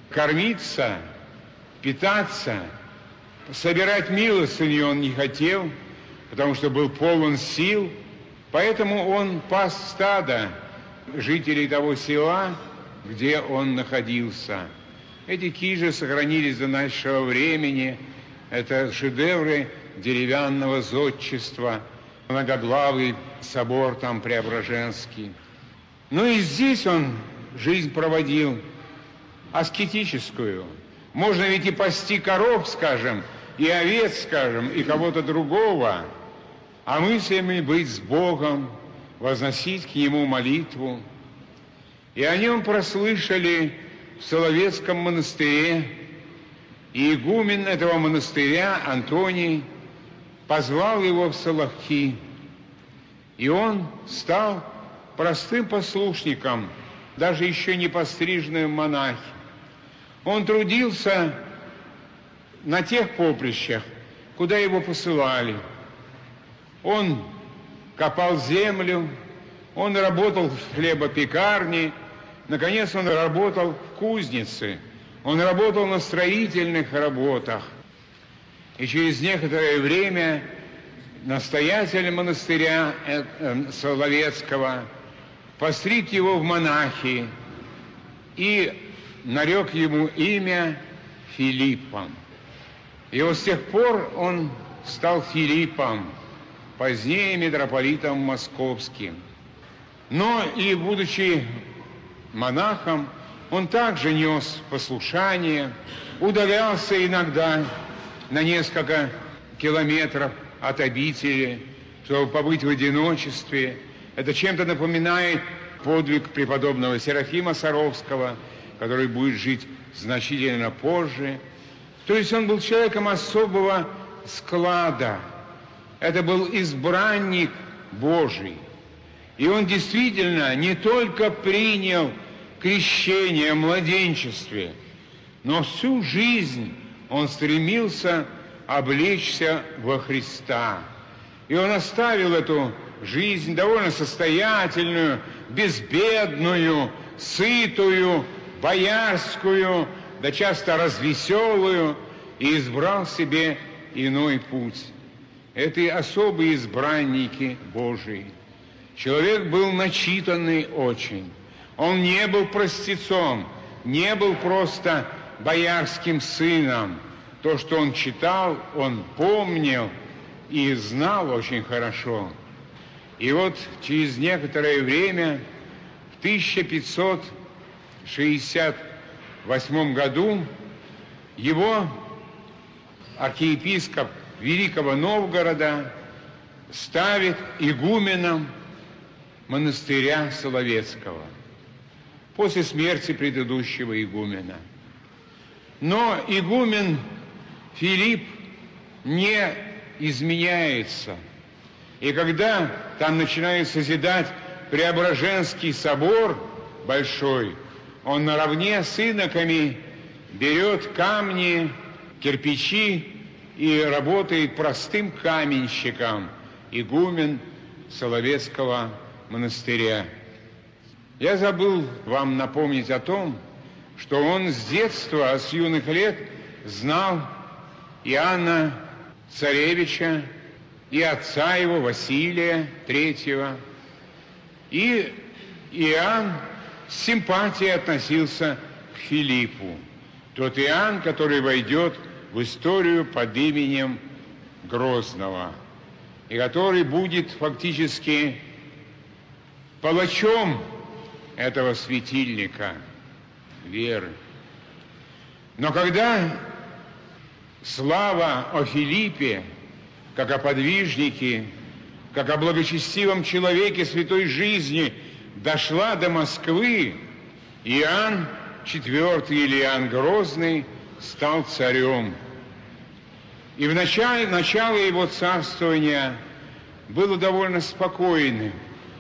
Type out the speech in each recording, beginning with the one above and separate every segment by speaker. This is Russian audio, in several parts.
Speaker 1: кормиться, питаться, собирать милостыню он не хотел, потому что был полон сил. Поэтому он пас стадо жителей того села, где он находился. Эти кижи сохранились до нашего времени. Это шедевры деревянного зодчества, многоглавый собор там Преображенский. Ну и здесь он жизнь проводил аскетическую. Можно ведь и пасти коров, скажем, и овец, скажем, и кого-то другого, а мыслями быть с Богом, возносить к Нему молитву. И о нем прослышали в Соловецком монастыре, и игумен этого монастыря, Антоний, позвал его в Соловки, и он стал простым послушником, даже еще не постриженным монахом. Он трудился на тех поприщах, куда его посылали. Он копал землю, он работал в хлебопекарне, наконец он работал в кузнице, он работал на строительных работах. И через некоторое время настоятель монастыря Соловецкого постриг его в монахи и нарек ему имя Филиппом. И вот с тех пор он стал Филиппом, позднее митрополитом московским. Но и будучи монахом, он также нес послушание, удалялся иногда на несколько километров от обители, чтобы побыть в одиночестве. Это чем-то напоминает подвиг преподобного Серафима Саровского, который будет жить значительно позже. То есть он был человеком особого склада. Это был избранник Божий. И он действительно не только принял крещение в младенчестве, но всю жизнь он стремился облечься во Христа. И он оставил эту жизнь довольно состоятельную, безбедную, сытую, боярскую, да часто развеселую, и избрал себе иной путь. Это особые избранники Божии. Человек был начитанный очень. Он не был простецом, не был просто боярским сыном. То, что он читал, он помнил и знал очень хорошо. И вот через некоторое время, в 1568 году, его архиепископ Великого Новгорода ставит игуменом монастыря Соловецкого после смерти предыдущего игумена. Но игумен Филипп не изменяется. И когда там начинает созидать Преображенский собор большой, он наравне с иноками берет камни, кирпичи и работает простым каменщиком, игумен Соловецкого монастыря. Я забыл вам напомнить о том, что он с детства, с юных лет знал Иоанна Царевича и отца его, Василия III. И Иоанн с симпатией относился к Филиппу. Тот Иоанн, который войдет в историю под именем Грозного, и который будет фактически палачом этого светильника веры. Но когда слава о Филиппе, как о подвижнике, как о благочестивом человеке святой жизни дошла до Москвы, Иоанн IV или Иоанн Грозный стал царем. И начало его царствования было довольно спокойным.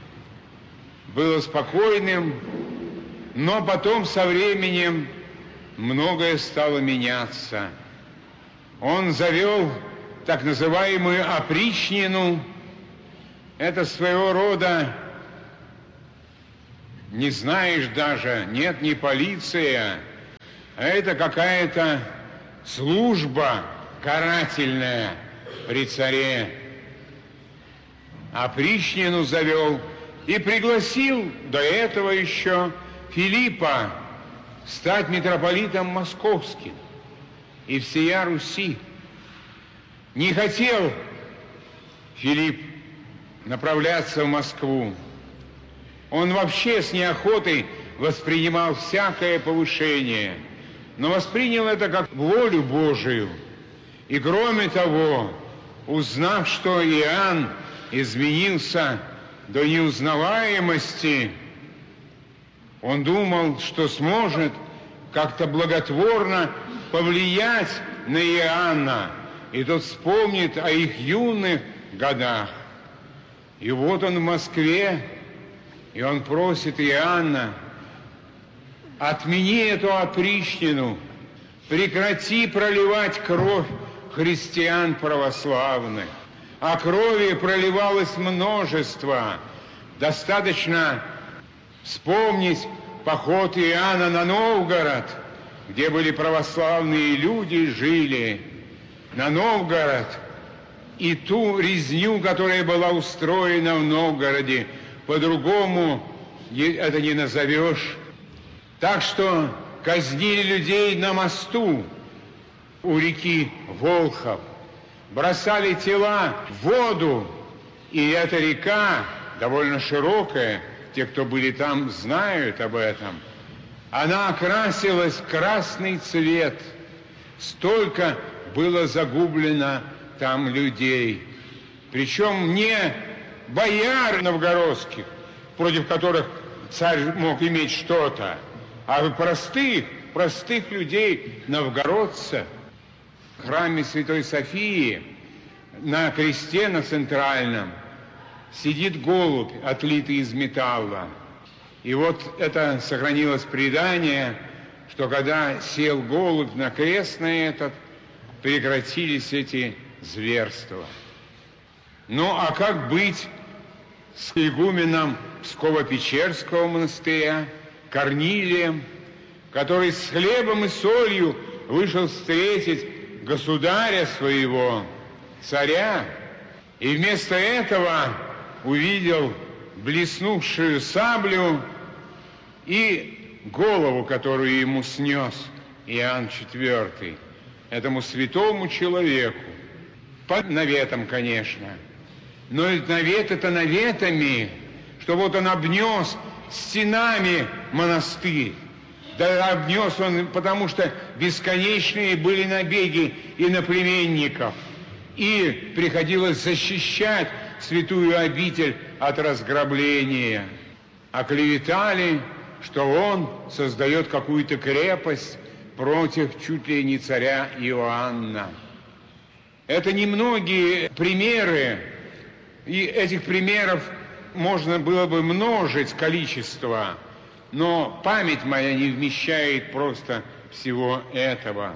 Speaker 1: Было спокойным, но потом со временем многое стало меняться. Он завел так называемую опричнину. Это своего рода, не знаешь даже, нет, не полиция, а это какая-то служба карательная при царе. Опричнину завел и пригласил до этого еще Филиппа стать митрополитом московским и всея Руси. Не хотел Филипп направляться в Москву. Он вообще с неохотой воспринимал всякое повышение, но воспринял это как волю Божию. И кроме того, узнав, что Иоанн изменился до неузнаваемости, он думал, что сможет как-то благотворно повлиять на Иоанна, и тот вспомнит о их юных годах. И вот он в Москве, и он просит Иоанна: отмени эту опричнину, прекрати проливать кровь христиан православных. А крови проливалось множество. Достаточно вспомнить поход Иоанна на Новгород, где были православные люди, жили. На Новгород и ту резню, которая была устроена в Новгороде, по-другому это не назовешь. Так что казнили людей на мосту у реки Волхов, бросали тела в воду, и эта река, довольно широкая, те, кто были там, знают об этом, она окрасилась в красный цвет. Столько было загублено там людей. Причем не бояр новгородских, против которых царь мог иметь что-то, а простых людей, новгородцев. В храме Святой Софии на кресте на центральном сидит голубь, отлитый из металла. И вот это сохранилось предание, что когда сел голубь на крест на этот, прекратились эти зверства. Ну, а как быть с игуменом Псково-Печерского монастыря Корнилием, который с хлебом и солью вышел встретить государя своего, царя, и вместо этого увидел блеснувшую саблю и голову, которую ему снес Иоанн IV, этому святому человеку, под наветом, конечно. Но навет это наветами, что вот он обнес стенами монастырь. Да обнес он, потому что бесконечные были набеги иноплеменников, и приходилось защищать святую обитель от разграбления. Оклеветали, что он создает какую-то крепость против чуть ли не царя Иоанна. Это немногие примеры, и этих примеров можно было бы множить количество, но память моя не вмещает просто всего этого.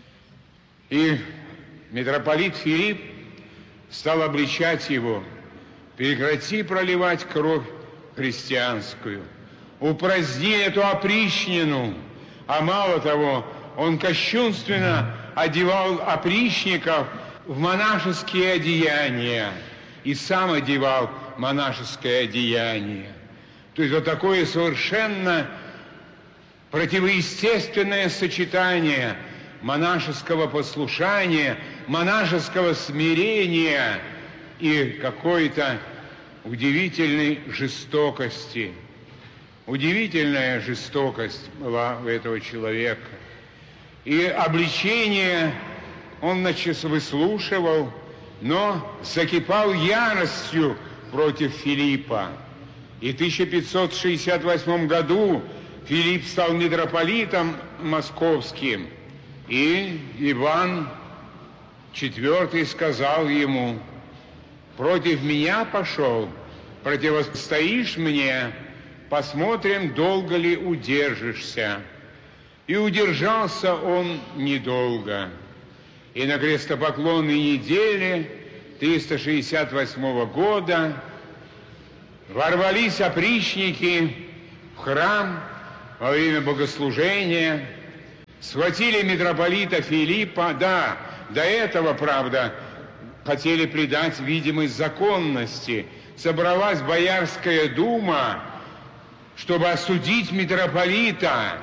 Speaker 1: И митрополит Филипп стал обличать его: прекрати проливать кровь христианскую, упраздни эту опричнину. А мало того, он кощунственно одевал опричников в монашеские одеяния и сам одевал монашеское одеяние. То есть вот такое совершенно противоестественное сочетание монашеского послушания, монашеского смирения и какой-то удивительной жестокости. Удивительная жестокость была у этого человека. И обличение он, значит, выслушивал, но закипал яростью против Филиппа. И в 1568 году Филипп стал митрополитом московским, и Иван IV сказал ему: против меня пошел, противостоишь мне, посмотрим, долго ли удержишься. И удержался он недолго. И на крестопоклонной неделе 368 года ворвались опричники в храм во время богослужения, Схватили митрополита Филиппа, да, до этого, правда, хотели придать видимость законности. Собралась Боярская дума, чтобы осудить митрополита,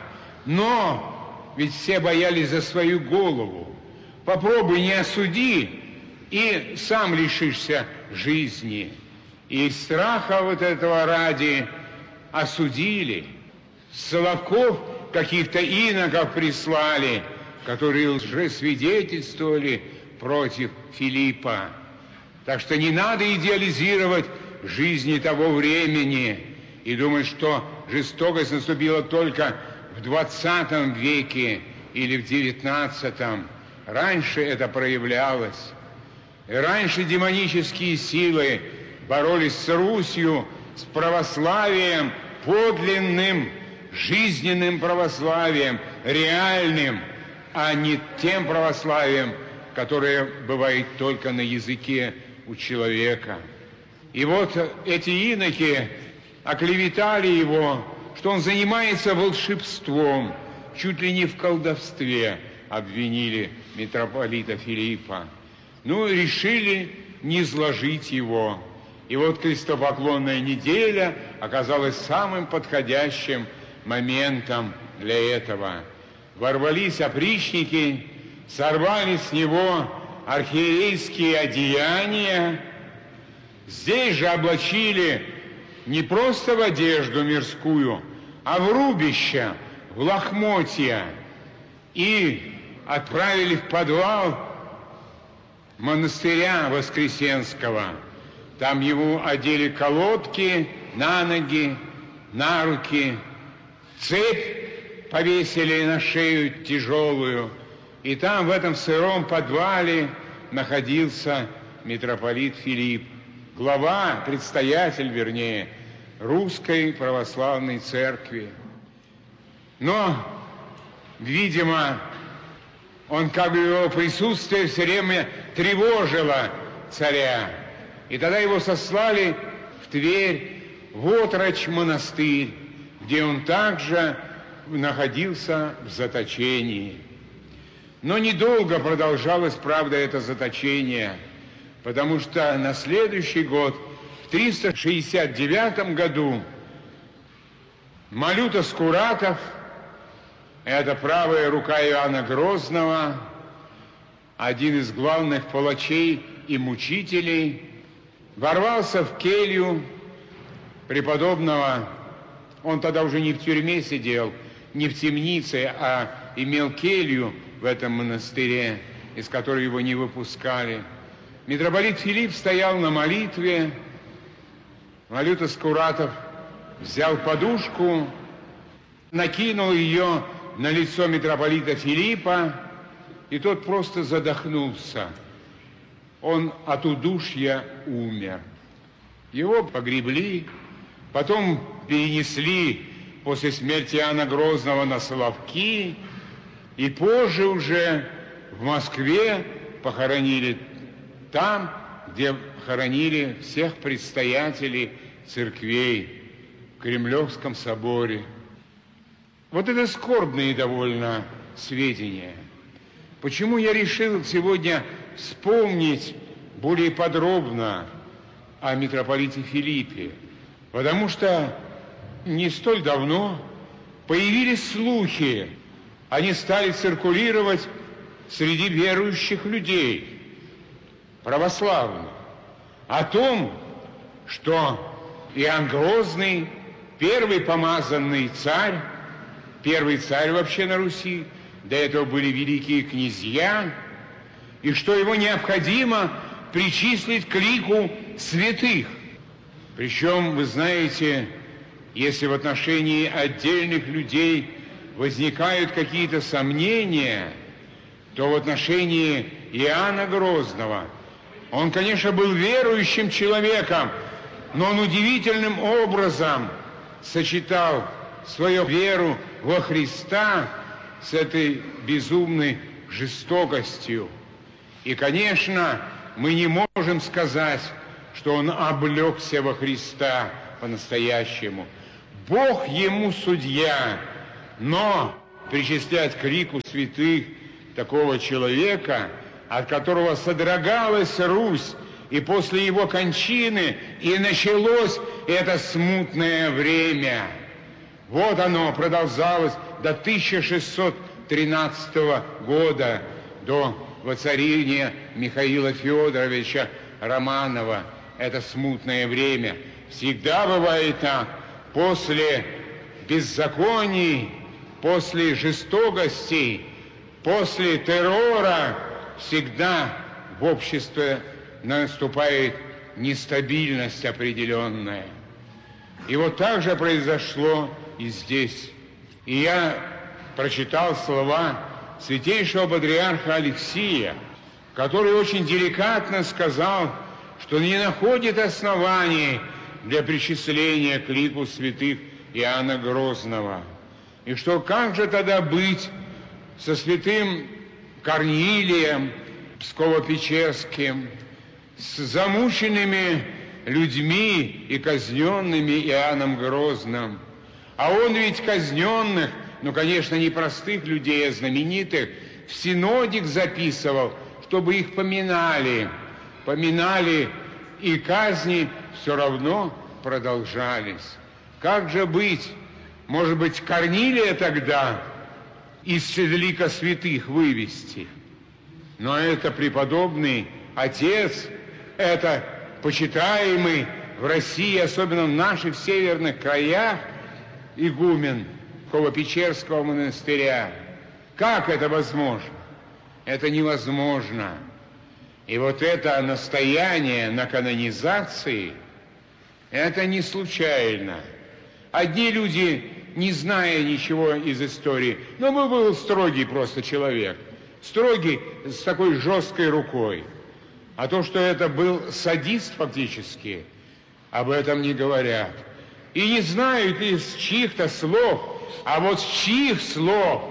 Speaker 1: но ведь все боялись за свою голову. Попробуй не осуди, и сам лишишься жизни. И из страха вот этого ради осудили. Соловков каких-то иноков прислали, которые лжесвидетельствовали против Филиппа. Так что не надо идеализировать жизни того времени и думать, что жестокость наступила только в 20 веке или в 19. Раньше это проявлялось. И раньше демонические силы боролись с Русью, с православием, подлинным, жизненным православием, реальным, а не тем православием, которое бывает только на языке у человека. И вот эти иноки оклеветали его, что он занимается волшебством, чуть ли не в колдовстве обвинили митрополита Филиппа. Ну, решили низложить его. И вот крестопоклонная неделя оказалась самым подходящим моментом для этого. Ворвались опричники, сорвали с него архиерейские одеяния, здесь же облачили не просто в одежду мирскую, а в рубища, в лохмотья, и отправили в подвал монастыря Воскресенского. Там ему одели колодки на ноги, на руки, цепь повесили на шею тяжелую. И там, в этом сыром подвале, находился митрополит Филипп, глава, предстоятель, вернее, Русской Православной Церкви. Но, видимо, он, как бы, его присутствие все время тревожило царя. И тогда его сослали в Тверь, в Отрочь монастырь, где он также находился в заточении. Но недолго продолжалось, правда, это заточение, потому что на следующий год, в 369 году, Малюта Скуратов, это правая рука Иоанна Грозного, один из главных палачей и мучителей, ворвался в келью преподобного. Он тогда уже не в тюрьме сидел, не в темнице, а имел келью в этом монастыре, из которой его не выпускали. Митрополит Филипп стоял на молитве. Малюта Скуратов взял подушку, накинул ее на лицо митрополита Филиппа, и тот просто задохнулся. Он от удушья умер. Его погребли, потом перенесли после смерти Иоанна Грозного на Соловки, и позже уже в Москве похоронили там, где хоронили всех предстоятелей церквей в Кремлевском соборе. Вот это скорбные довольно сведения. Почему я решил сегодня вспомнить более подробно о митрополите Филиппе? Потому что не столь давно появились слухи, они стали циркулировать среди верующих людей, православных, о том, что Иоанн Грозный, первый помазанный царь, первый царь вообще на Руси, до этого были великие князья, и что его необходимо причислить к лику святых. Причем, вы знаете, если в отношении отдельных людей возникают какие-то сомнения, то в отношении Иоанна Грозного, он, конечно, был верующим человеком, но он удивительным образом сочетал свою веру во Христа с этой безумной жестокостью. И, конечно, мы не можем сказать, что он облегся во Христа по-настоящему. Бог ему судья, но причислять к лику святых такого человека, от которого содрогалась Русь, и после его кончины и началось это смутное время. Вот оно продолжалось до 1613 года, до воцарения Михаила Федоровича Романова. Это смутное время. Всегда бывает так. После беззаконий, после жестокостей, после террора всегда в обществе наступает нестабильность определенная. И вот так же произошло и здесь. И я прочитал слова святейшего патриарха Алексия, который очень деликатно сказал, что не находит оснований для причисления к лику святых Иоанна Грозного. И что как же тогда быть со святым Корнилием Псково-Печерским, с замученными людьми и казненными Иоанном Грозным? А он ведь казненных, ну, конечно, не простых людей, а знаменитых, в синодик записывал, чтобы их поминали, и казни все равно продолжались. Как же быть? Может быть, Корнилия тогда из лика святых вывести? Но это преподобный отец, это почитаемый в России, особенно в наших северных краях, игумен Псково-Печерского монастыря. Как это возможно? Это невозможно. И вот это настояние на канонизации, это не случайно. Одни люди, не зная ничего из истории, но был строгий просто человек, строгий с такой жесткой рукой. А то, что это был садист фактически, об этом не говорят. И не знают из чьих-то слов, а вот с чьих слов.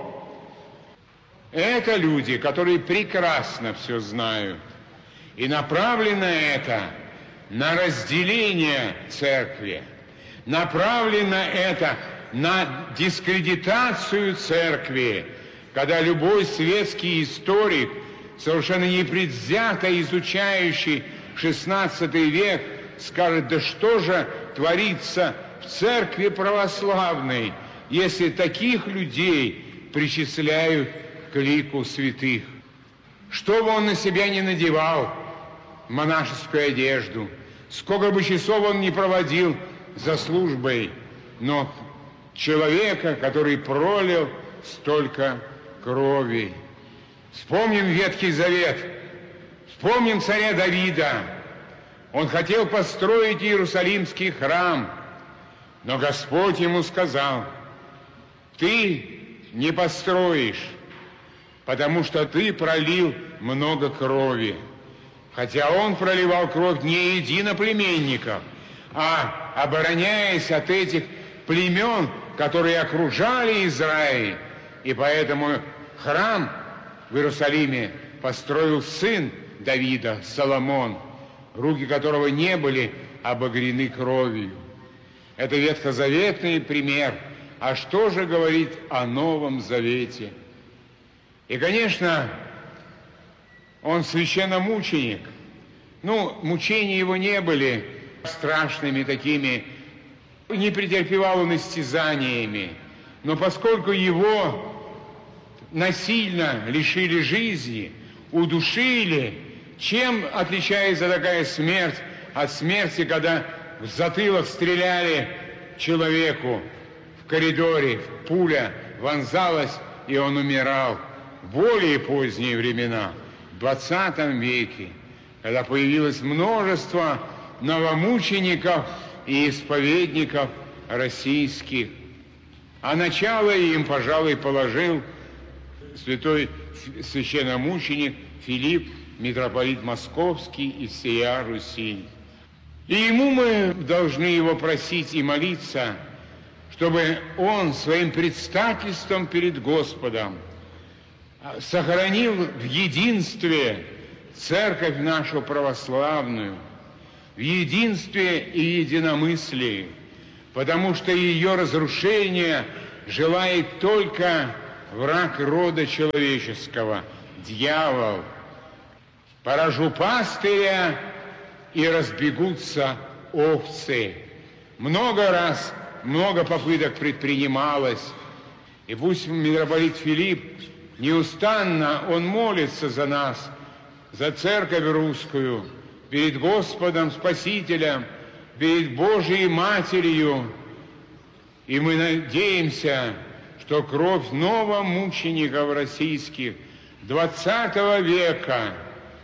Speaker 1: Это люди, которые прекрасно все знают. И направлено это на разделение церкви, направлено это на дискредитацию церкви, когда любой светский историк, совершенно непредвзято изучающий XVI век, скажет: да что же творится в церкви православной, если таких людей причисляют к лику святых? Что бы он на себя не надевал, монашескую одежду, сколько бы часов он не проводил за службой, но человека, который пролил столько крови. Вспомним Ветхий Завет, вспомним царя Давида. Он хотел построить Иерусалимский храм, но Господь ему сказал: ты не построишь, потому что ты пролил много крови. Хотя он проливал кровь не единоплеменников, а обороняясь от этих племен, которые окружали Израиль. И поэтому храм в Иерусалиме построил сын Давида, Соломон, руки которого не были обогрены кровью. Это ветхозаветный пример. А что же говорит о Новом Завете? И, конечно, он священномученик. Ну, мучения его не были страшными такими, не претерпевал он истязаниями. Но поскольку его насильно лишили жизни, удушили, чем отличается такая смерть от смерти, когда в затылок стреляли человеку в коридоре, пуля вонзалась, и он умирал? В более поздние времена, в 20 веке, когда появилось множество новомучеников и исповедников российских. А начало им, пожалуй, положил святой священномученик Филипп, митрополит Московский и всея Руси. И ему мы должны его просить и молиться, чтобы он своим предстательством перед Господом сохранил в единстве церковь нашу православную, в единстве и единомыслии, потому что ее разрушение желает только враг рода человеческого, дьявол. Поражу пастыря, и разбегутся овцы. Много попыток предпринималось. И пусть митрополит Филипп неустанно, он молится за нас, за церковь русскую, перед Господом Спасителем, перед Божией Матерью. И мы надеемся, что кровь новомучеников российских XX века,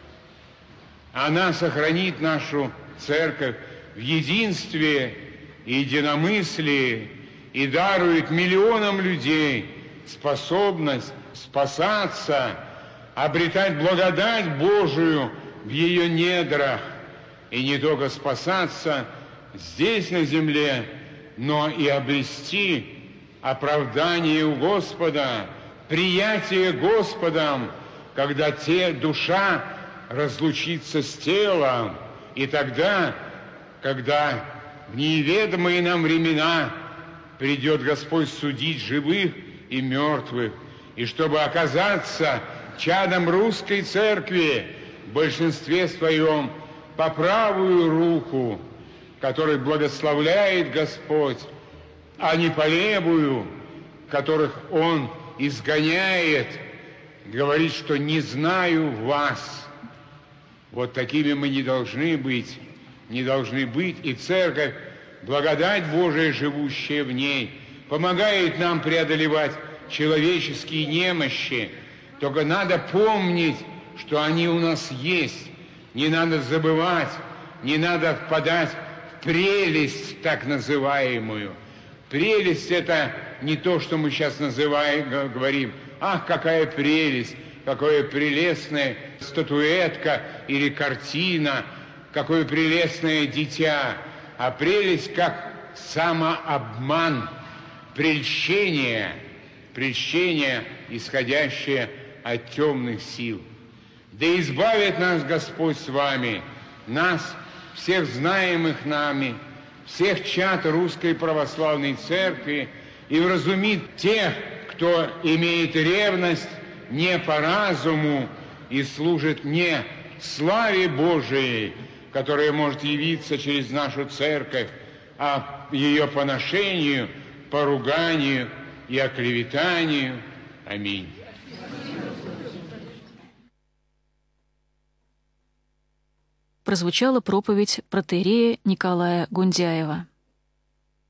Speaker 1: она сохранит нашу церковь в единстве и единомыслии и дарует миллионам людей способность спасаться, обретать благодать Божию в ее недрах, и не только спасаться здесь на земле, но и обрести оправдание у Господа, приятие Господом, когда душа разлучится с телом, и тогда, когда в неведомые нам времена придет Господь судить живых и мертвых, и чтобы оказаться чадом русской церкви в большинстве своем по правую руку, которых благословляет Господь, а не по левую, которых Он изгоняет, говорит, что не знаю вас. Вот такими мы не должны быть, и церковь, благодать Божия, живущая в ней, помогает нам преодолевать человеческие немощи. Только надо помнить, что они у нас есть. Не надо забывать, не надо впадать в прелесть так называемую. Прелесть – это не то, что мы сейчас говорим. Ах, какая прелесть, какое прелестная статуэтка или картина, какое прелестное дитя. А прелесть как самообман, прельщение, исходящее от темных сил. Да избавит нас Господь с вами, нас, всех знаемых нами, всех чад Русской Православной Церкви, и вразумит тех, кто имеет ревность не по разуму и служит не славе Божией, которая может явиться через нашу церковь, а ее поношению, поруганию и оклеветанию. Аминь.
Speaker 2: Прозвучала проповедь протоиерея Николая Гундяева.